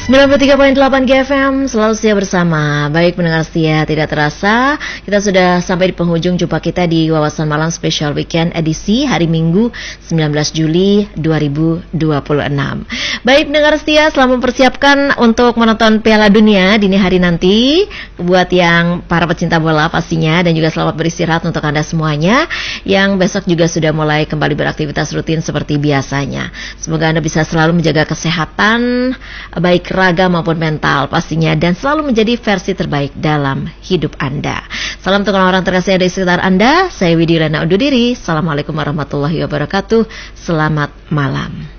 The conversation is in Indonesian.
93.8 GFM selalu setia bersama. Baik pendengar setia, tidak terasa kita sudah sampai di penghujung jumpa kita di Wawasan Malam Special Weekend edisi hari Minggu 19 Juli 2026. Baik pendengar setia, selamat mempersiapkan untuk menonton Piala Dunia dini hari nanti. Buat yang para pecinta bola pastinya, dan juga selamat beristirahat untuk Anda semuanya yang besok juga sudah mulai kembali beraktivitas rutin seperti biasanya. Semoga Anda bisa selalu menjaga kesehatan baik raga maupun mental pastinya, dan selalu menjadi versi terbaik dalam hidup Anda. Salam untuk orang-orang terkasih di sekitar Anda. Saya Widya Lena undur diri. Assalamualaikum warahmatullahi wabarakatuh. Selamat malam.